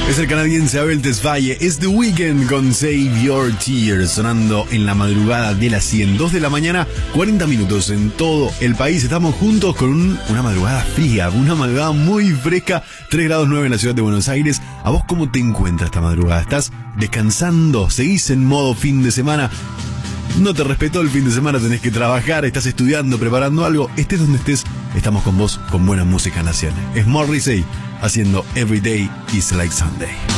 Es el canadiense Abel Tesfaye, es The Weeknd con Save Your Tears, sonando en la madrugada de las 100, 2 de la mañana, 40 minutos en todo el país. Estamos juntos con una madrugada fría, una madrugada muy fresca, 3 grados 9 en la ciudad de Buenos Aires. ¿A vos cómo te encuentras esta madrugada? ¿Estás descansando? ¿Seguís en modo fin de semana? No te respetó el fin de semana, tenés que trabajar, estás estudiando, preparando algo. Estés donde estés, estamos con vos con buena música nacional. Es Morrissey haciendo Every Day is Like Sunday.